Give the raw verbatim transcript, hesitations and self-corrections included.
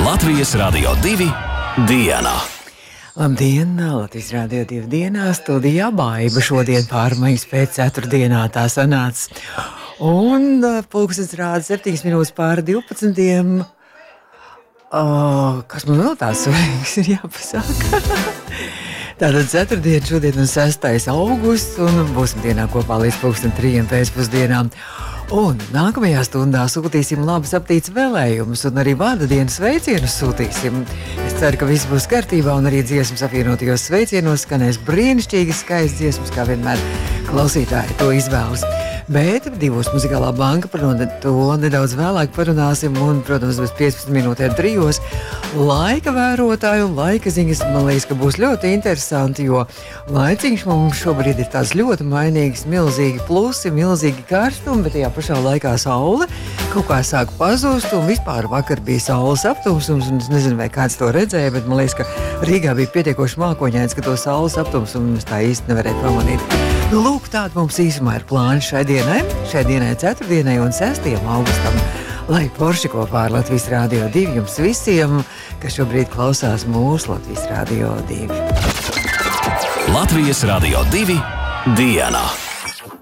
Latvijas Radio divi dienā. Labdien, Latvijas Radio divi dienā, studijā Baiba šodien pārmaiņas pēc ceturtdienā tā sanāca. Un pulkstens rāda septiņas minūtes pāri divpadsmitiem. Oh, kas man vēl tāds svarīgs ir jāpasaka? Tātad ceturtdien, šodien un sestais augusts, un būsim dienā kopā līdz pulksten trījiem pēcpusdienām. Un nākamajā stundā sūtīsim labas aptīts vēlējumus un arī vārda dienas sveicienus sūtīsim. Es ceru, ka viss būs kārtībā un arī dziesmas apvienotajos sveicienos skanēs brīnišķīgi skaists dziesmas, kā vienmēr klausītāji to izvēlas. Bet divos muzikālā banka par to nedaudz vēlāk parunāsim un, protams, bez piecpadsmit minūtēm trijos laika vērotāju un laika ziņas, man liekas, ka būs ļoti interesanti, jo laiciņš mums šobrīd ir tāds ļoti mainīgs, milzīgi plusi, milzīgi karstumi, bet tajā pašā laikā saule kaut kā sāk pazust un vispār vakar bija saules aptumsums un es nezinu, vai kāds to redzēja, bet man liekas, ka Rīgā bija pietiekoši mākoņains, ka to saules aptumsumu mēs tā īsti nevarēja pamanīt. Nu, lūk, tāda mums īsumā ir plāni šai dienai, šai dienai ceturtdienai un sestajam augustam, lai forši kopā ar Latvijas Radio divi jums visiem, kas šobrīd klausās mūsu Latvijas Radio divi. Latvijas Radio divi dienā.